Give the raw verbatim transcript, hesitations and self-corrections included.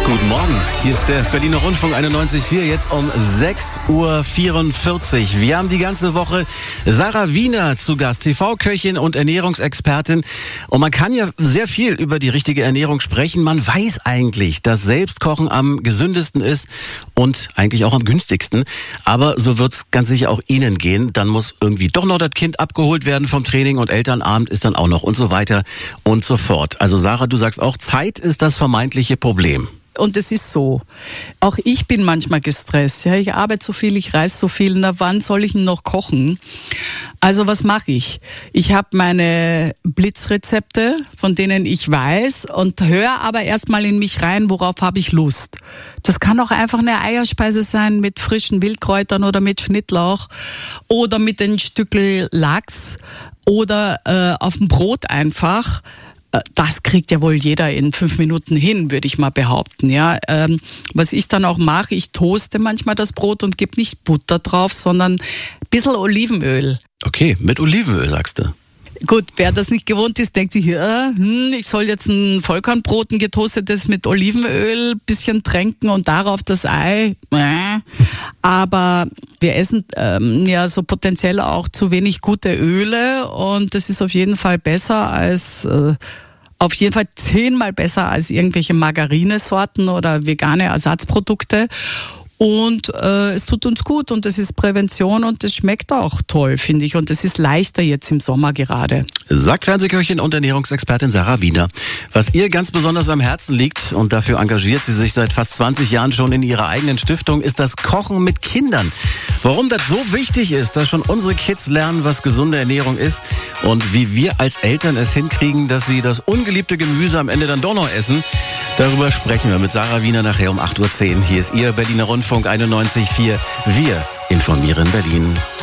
Guten Morgen, hier ist der Berliner Rundfunk einundneunzig Komma vier, jetzt um sechs Uhr vierundvierzig. Wir haben die ganze Woche Sarah Wiener zu Gast, T V-Köchin und Ernährungsexpertin. Und man kann ja sehr viel über die richtige Ernährung sprechen. Man weiß eigentlich, dass Selbstkochen am gesündesten ist und eigentlich auch am günstigsten. Aber so wird es ganz sicher auch Ihnen gehen. Dann muss irgendwie doch noch das Kind abgeholt werden vom Training und Elternabend ist dann auch noch und so weiter und so fort. Also Sarah, du sagst auch, Zeit ist das vermeintliche Problem. Und es ist so, auch ich bin manchmal gestresst. Ja, ich arbeite so viel, ich reise so viel. Na, wann soll ich denn noch kochen? Also was mache ich? Ich habe meine Blitzrezepte, von denen ich weiß und höre aber erstmal in mich rein, worauf habe ich Lust. Das kann auch einfach eine Eierspeise sein mit frischen Wildkräutern oder mit Schnittlauch oder mit ein Stückel Lachs oder äh, auf dem Brot einfach. Das kriegt ja wohl jeder in fünf Minuten hin, würde ich mal behaupten. Ja, ähm, was ich dann auch mache, ich toaste manchmal das Brot und gebe nicht Butter drauf, sondern ein bisschen Olivenöl. Okay, mit Olivenöl sagst du. Gut, wer das nicht gewohnt ist, denkt sich, äh, hm, ich soll jetzt ein Vollkornbrot, ein getoastetes mit Olivenöl, bisschen tränken und darauf das Ei. Äh. Aber wir essen ähm, ja so potenziell auch zu wenig gute Öle und das ist auf jeden Fall besser als... Äh, Auf jeden Fall zehnmal besser als irgendwelche Margarinesorten oder vegane Ersatzprodukte. Und äh, es tut uns gut und es ist Prävention und es schmeckt auch toll, finde ich. Und es ist leichter jetzt im Sommer gerade. Sagt Fernsehköchin und Ernährungsexpertin Sarah Wiener. Was ihr ganz besonders am Herzen liegt, und dafür engagiert sie sich seit fast zwanzig Jahren schon in ihrer eigenen Stiftung, ist das Kochen mit Kindern. Warum das so wichtig ist, dass schon unsere Kids lernen, was gesunde Ernährung ist und wie wir als Eltern es hinkriegen, dass sie das ungeliebte Gemüse am Ende dann doch noch essen, darüber sprechen wir mit Sarah Wiener nachher um acht Uhr zehn. Hier ist Ihr Berliner Rundfunk einundneunzig Komma vier. Wir informieren Berlin.